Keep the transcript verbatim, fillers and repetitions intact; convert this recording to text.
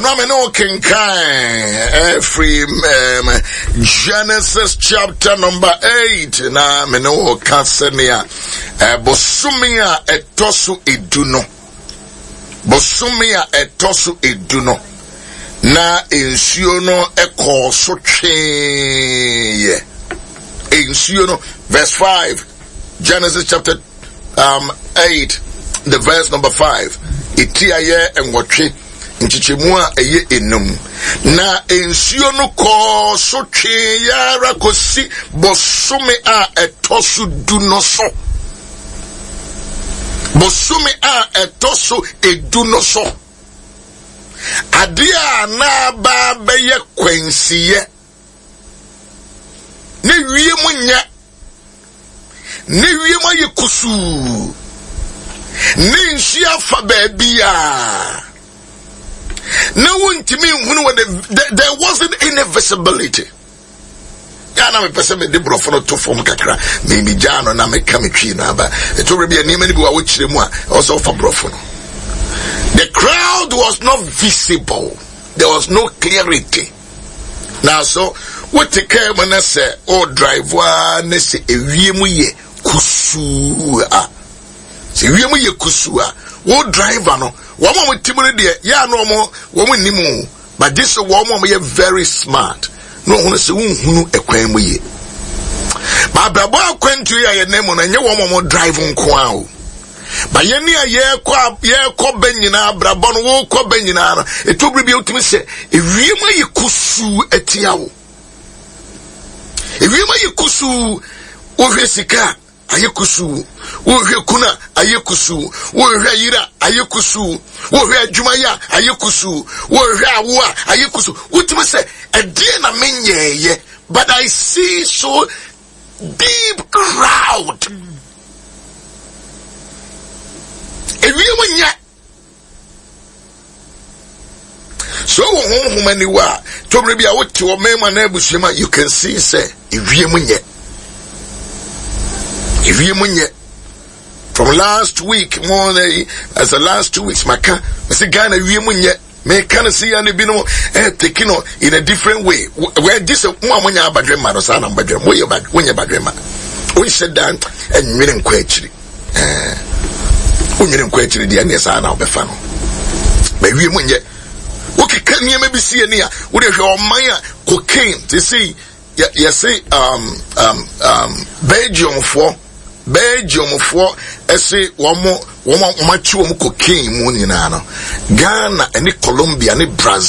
na me no kenkan every um, Genesis chapter number eight na me no kasenia uh, bosumia etosu eduno bosumia etosu eduno na ensuo no ekọ so tweye ensuo no verse five Genesis chapter um eight the verse number five itiaye enwotwe nchichemu a eye enum na ensuo no kọ so tweye ara kosi bosome a etosu du no so bosome a etosu edu no so adia na ba beye kwensiye ne wie munya ne wie ma yekusu ne nsia fa baabia no one to me when there wasn't any visibility. Ya na me pese me de brofo no to form kakra me mi jano na me ka me twi na ba it will be any many bi wa wo kire mu a also for brofo no. The crowd was not visible. There was no clarity. Now so what the care when I say oh driver ne se ewie mu ye kusu a se ewie mu ye kusu a wo driver no wo mo timure de ya no mo wo mo nimu but this wo mo ye very smart no hono se unhunu ekwan mu ye ba brabo akwantu ya ye nemu na nye wo mo drive nko a o ba ye ni ye kwa ye ko banyina brabo no wo ko banyina no etobri bi otimi se ewie mu ye kusu etia wo ewie mu ye kusu wo hwesika ayekusu wo hwe kuna ayekusu wo hwe yira ayekusu wo hwe adwumaya ayekusu wo hwe awo ayekusu utime se edie na menyeye but I see so deep crowd ewie wonya so wo honhom aniwa tomre bia wo te o mema na abusuema you can see say ewie munye if you munye from last week more than as the last two weeks my car say Ghana we munye me can see and be no eh taking in a different way where this one munya abadwema no sa na abadwema wo ye bad wonya abadwema we said down and nwere nkwachiri eh nwere nkwachiri dia ne sa na obefa no ba we munye wo keka niam bi sie ne a wo de hwe oman a cocaine to see you see um um um Belgium for Belgium for ese womo womo machi womo cocaine mu nyina no Ghana and Colombia and Brazil